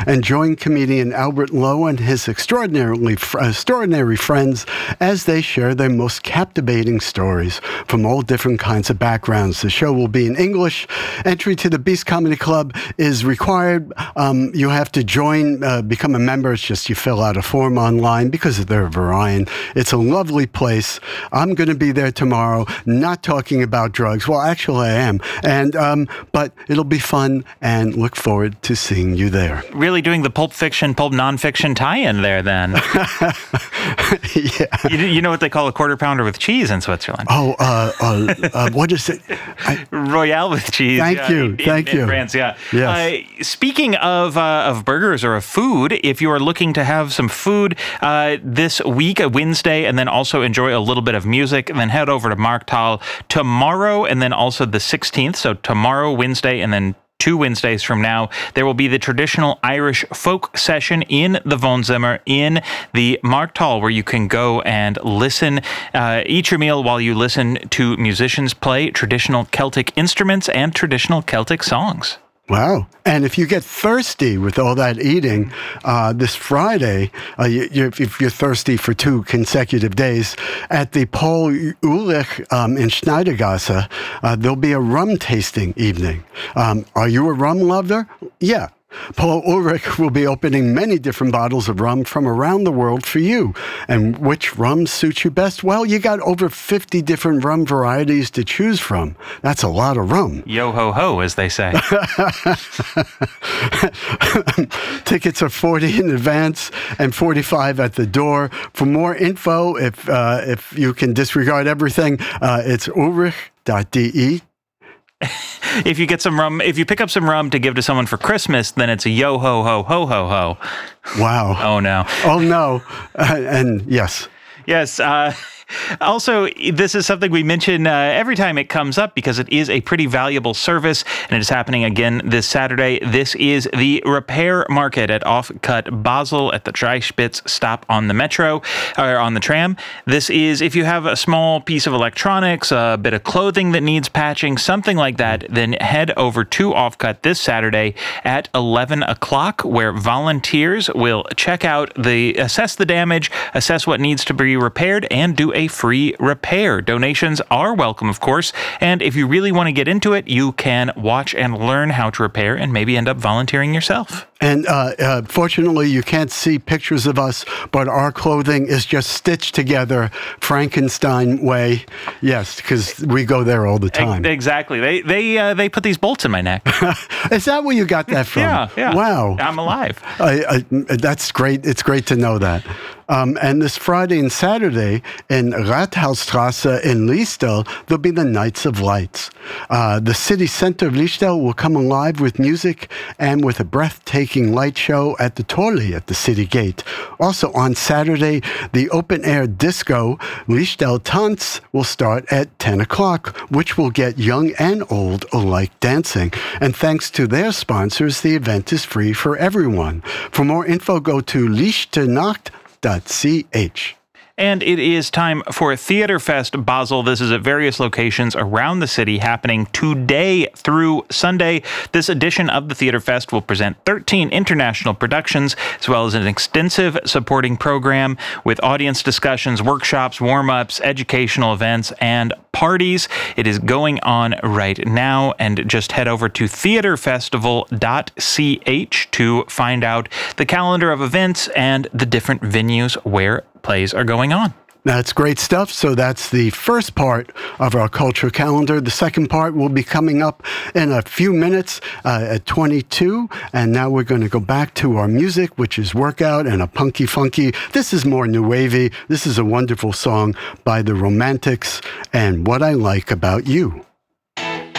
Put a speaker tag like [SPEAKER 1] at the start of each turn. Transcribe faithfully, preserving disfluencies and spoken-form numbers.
[SPEAKER 1] and join comedian Albert Lowe and his extraordinarily extraordinary friends as they share their most captivating stories from all different kinds of backgrounds. The show will be in English. Entry to the Beast Comedy Club is required. Um, you have to join, uh, become a member. It's just you fill out a form online because they're of Orion. It's a lovely place. I'm going to be there tomorrow, not talking about drugs. Well, actually, I am. And um, but it'll be fun, and look forward to seeing you there.
[SPEAKER 2] Really doing the Pulp Fiction, Pulp Nonfiction tie-in there, then.
[SPEAKER 1] Yeah.
[SPEAKER 2] You, you know what they call a quarter pounder with cheese in Switzerland?
[SPEAKER 1] Oh, uh, uh, uh, what is it? I,
[SPEAKER 2] Royale with cheese.
[SPEAKER 1] Thank
[SPEAKER 2] yeah,
[SPEAKER 1] you.
[SPEAKER 2] In,
[SPEAKER 1] Thank
[SPEAKER 2] in,
[SPEAKER 1] you.
[SPEAKER 2] In France, yeah.
[SPEAKER 1] Yes.
[SPEAKER 2] Uh, speaking of uh, of burgers or of food, if you are looking to have some food uh, this week, a Wednesday, and then also enjoy a little bit of music, then head over to Marktal tomorrow, and then also the sixteenth. So tomorrow, Wednesday, and then two Wednesdays from now, there will be the traditional Irish folk session in the Wohnzimmer in the Marktal, where you can go and listen, uh, eat your meal while you listen to musicians play traditional Celtic instruments and traditional Celtic songs.
[SPEAKER 1] Wow. And if you get thirsty with all that eating, uh, this Friday, uh, you, you, if you're thirsty for two consecutive days, at the Paul Ulrich um, in Schneidergasse, uh, there'll be a rum tasting evening. Um, are you a rum lover? Yeah. Paul Ulrich will be opening many different bottles of rum from around the world for you. And which rum suits you best? Well, you got over fifty different rum varieties to choose from. That's a lot of rum.
[SPEAKER 2] Yo ho ho, as they say.
[SPEAKER 1] Tickets are forty in advance and forty-five at the door. For more info, if uh, if you can disregard everything, uh, it's ulrich dot d e.
[SPEAKER 2] If you get some rum, if you pick up some rum to give to someone for Christmas, then it's a yo ho ho ho ho ho.
[SPEAKER 1] Wow.
[SPEAKER 2] Oh no.
[SPEAKER 1] Oh no. Uh, and yes.
[SPEAKER 2] Yes. Uh, also, this is something we mention uh, every time it comes up because it is a pretty valuable service, and it is happening again this Saturday. This is the repair market at Off-Cut Basel at the Dreispitz stop on the metro, or on the tram. This is if you have a small piece of electronics, a bit of clothing that needs patching, something like that, then head over to Off-Cut this Saturday at eleven o'clock, where volunteers will check out the, assess the damage, assess what needs to be repaired, and do a free repair. Donations are welcome, of course, and if you really want to get into it, you can watch and learn how to repair and maybe end up volunteering yourself.
[SPEAKER 1] And uh, uh, fortunately, you can't see pictures of us, but our clothing is just stitched together, Frankenstein way. Yes, because we go there all the time.
[SPEAKER 2] Exactly. They they uh, they put these bolts in my neck.
[SPEAKER 1] Is that where you got that from?
[SPEAKER 2] Yeah, yeah.
[SPEAKER 1] Wow.
[SPEAKER 2] I'm alive.
[SPEAKER 1] I, I, that's great. It's great to know that. Um, and this Friday and Saturday in Rathausstrasse in Liestel, there'll be the Nights of Lights. Uh, the city center of Liestel will come alive with music and with a breathtaking light show at the Torli at the city gate. Also on Saturday, the open-air disco Liestel Tanz will start at ten o'clock, which will get young and old alike dancing. And thanks to their sponsors, the event is free for everyone. For more info, go to lichternacht dot c h.
[SPEAKER 2] And it is time for Theaterfest Basel. This is at various locations around the city, happening today through Sunday. This edition of the Theaterfest will present thirteen international productions, as well as an extensive supporting program with audience discussions, workshops, warm-ups, educational events, and parties. It is going on right now, and just head over to theater festival dot c h to find out the calendar of events and the different venues where plays are going on.
[SPEAKER 1] That's great stuff. So that's the first part of our culture calendar. The second part will be coming up in a few minutes uh, at twenty-two. And now we're going to go back to our music, which is Workout and a punky funky. This is more new wavy. This is a wonderful song by the Romantics and What I Like About You.